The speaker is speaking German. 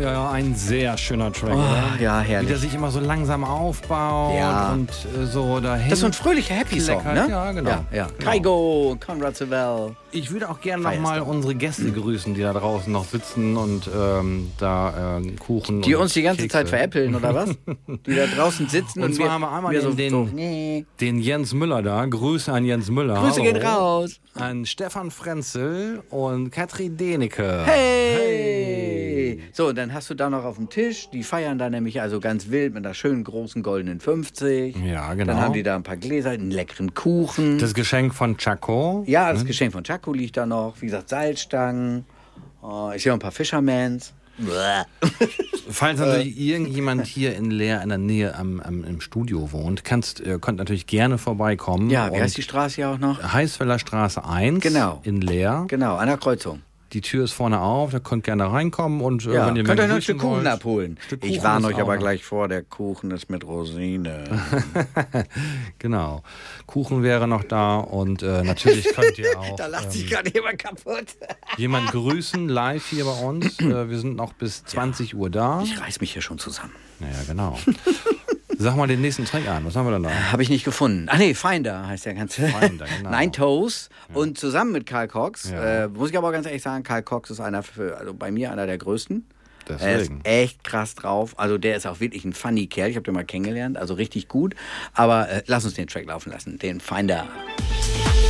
Ja, ein sehr schöner Track. Oh, ja, herrlich. Wie der sich immer so langsam aufbaut und so dahin. Das ist so ein fröhlicher Happy-Song, ne? Ja, genau. Ja. Genau. Kaigo, Conrad Sewell. Ich würde auch gerne nochmal unsere Gäste grüßen, die da draußen noch sitzen und da Kuchen Die und uns die ganze Kekse. Zeit veräppeln, oder was? Die da draußen sitzen Und und zwar haben wir einmal den Jens Müller da. Grüße an Jens Müller. Grüße Hallo. gehen raus. An Stefan Frenzel und Katrin Denecke. Hey! So, und dann hast du da noch auf dem Tisch, die feiern da nämlich also ganz wild mit einer schönen großen goldenen 50. Ja, genau. Dann haben die da ein paar Gläser, einen leckeren Kuchen. Das Geschenk von Chaco. Ja, das Geschenk von Chaco liegt da noch. Wie gesagt, Salzstangen. Ich sehe noch ein paar Fishermans. Falls natürlich irgendjemand hier in Leer in der Nähe im Studio wohnt, könnt natürlich gerne vorbeikommen. Ja, wie heißt die Straße hier auch noch? Heißfeller Straße 1 in Leer. Genau, an der Kreuzung. Die Tür ist vorne auf, da könnt gerne reinkommen und Ja, wenn ihr könnt mir euch noch ein Stück grüßen Kuchen wollt, abholen. Stück Ich Kuchen warne ist euch aber auch gleich vor, der Kuchen ist mit Rosine. Genau. Kuchen wäre noch da und natürlich könnt ihr auch Da lacht sich gerade jemand kaputt. jemand grüßen, live hier bei uns. Wir sind noch bis 20 Uhr da. Ich reiß mich hier schon zusammen. Naja, genau. Sag mal den nächsten Track an. Was haben wir denn da? Habe ich nicht gefunden. Ach nee, Finder heißt der ganze. Finder, genau. Nine Toes. Und zusammen mit Karl Cox, Ja. muss ich aber auch ganz ehrlich sagen, Karl Cox ist also bei mir einer der größten. Er ist Deswegen. echt krass drauf. Also der ist auch wirklich ein funny Kerl. Ich habe den mal kennengelernt, also richtig gut. Aber lass uns den Track laufen lassen, den Finder.